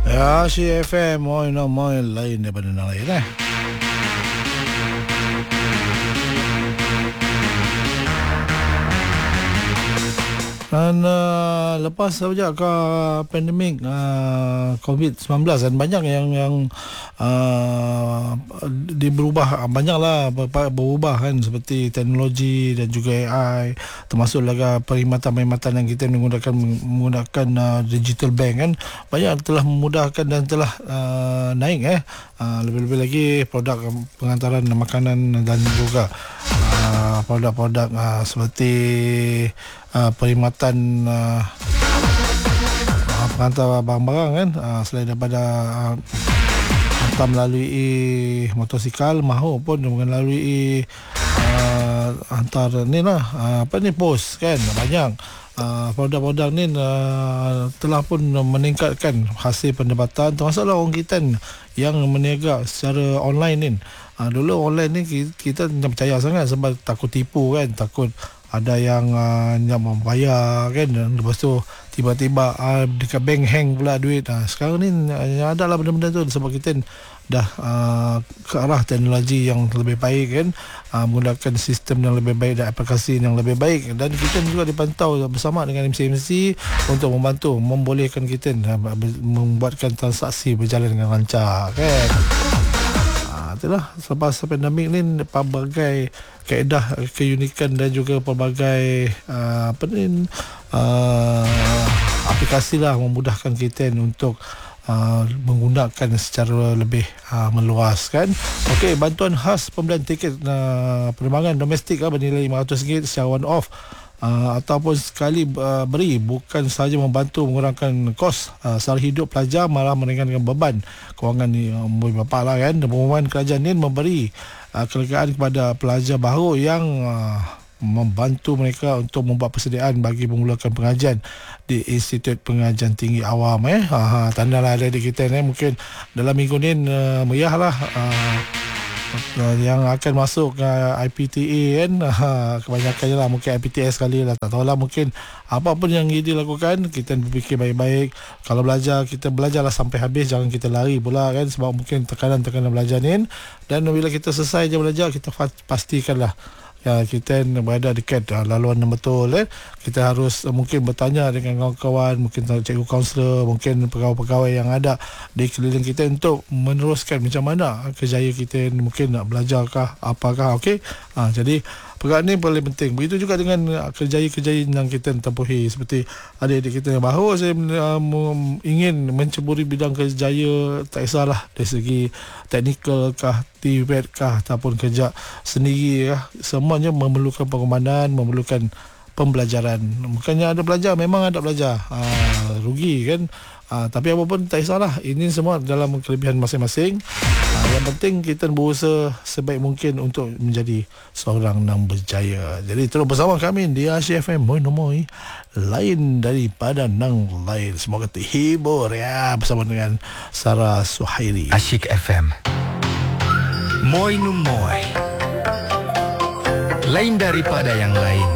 Ya, si FM moy lain daripada yang lain Dan lepas saja ke pandemik COVID-19 kan banyak yang berubah, banyaklah berubah kan, seperti teknologi dan juga AI, termasuk lagi perkhidmatan yang kita menggunakan digital bank kan, banyak telah memudahkan dan telah naik lebih-lebih lagi produk pengantaran makanan dan juga produk-produk seperti perkhidmatan pengantar barang-barang kan, selain daripada hantar melalui motosikal maupun melalui hantar ni lah pos kan. Banyak produk-produk ni telah pun meningkatkan hasil pendapatan, termasuklah orang kita yang meniaga secara online ni. Dulu online ni kita tak percaya sangat sebab takut tipu kan, takut ada yang membayar kan, lepas tu tiba-tiba dekat bank hang pula duit. Sekarang ni ada lah benda-benda tu sebab kita dah ke arah teknologi yang lebih baik kan, menggunakan sistem yang lebih baik dan aplikasi yang lebih baik, dan kita juga dipantau bersama dengan MCMC untuk membantu membolehkan kita membuatkan transaksi berjalan dengan lancar kan. Itulah, selepas pandemik ni pelbagai kaedah, keunikan dan juga pelbagai aplikasi lah memudahkan kita untuk menggunakan secara lebih meluas kan. Okey, bantuan khas pembelian tiket penerbangan domestik bernilai RM500 secara one off ataupun sekali beri, bukan sahaja membantu mengurangkan kos sara hidup pelajar, malah meringankan beban kewangan bapa lah kan. Pengumuman kerajaan ini memberi kelegaan kepada pelajar baru yang membantu mereka untuk membuat persediaan bagi memulakan pengajian di Institut Pengajian Tinggi Awam tandalah adik kita mungkin dalam minggu ni meriahlah yang akan masuk IPTA kan, kebanyakannya lah mungkin IPTS sekali lah, tak tahulah, mungkin apa pun yang dilakukan kita berfikir baik-baik. Kalau belajar, kita belajarlah sampai habis, jangan kita lari pula kan, sebab mungkin tekanan belajar ni, dan bila kita selesai je belajar, kita pastikanlah kita berada dekat laluan yang betul kita harus mungkin bertanya dengan kawan-kawan, mungkin cikgu kaunselor, mungkin pegawai-pegawai yang ada di keliling kita untuk meneruskan macam mana kerjaya kita, mungkin nak belajarkah apakah. Okey, jadi perkara ni paling penting. Begitu juga dengan kerjaya-kerjaya yang kita tempuhi, seperti adik-adik kita yang baru, saya ingin menceburi bidang kerjaya, tak kisahlah dari segi teknikal kah, TVET kah, ataupun kerja sendiri kah, semuanya memerlukan pengumandan, memerlukan pembelajaran. Bukannya ada belajar, memang ada belajar, rugi kan. Tapi apa pun tak kisahlah, ini semua dalam kelebihan masing-masing. Yang penting kita berusaha sebaik mungkin untuk menjadi seorang yang berjaya. Jadi terus bersama kami di Asyik FM Moy lain daripada nang lain. Semoga terhibur bersama dengan Sarah Suhairi. Asyik FM Moy lain daripada yang lain.